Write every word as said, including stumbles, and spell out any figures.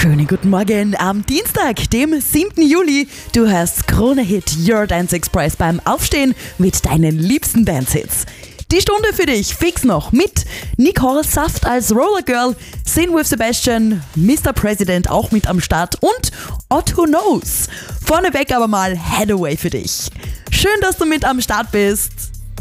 Schönen guten Morgen am Dienstag, dem siebten Juli. Du hörst Krone-Hit Your Dance Express beim Aufstehen mit deinen liebsten Dance-Hits. Die Stunde für dich fix noch mit Nicole Saft als Roller Girl, Sin with Sebastian, Mister President auch mit am Start und Otto Knows. Vorneweg aber mal Hathaway für dich. Schön, dass du mit am Start bist.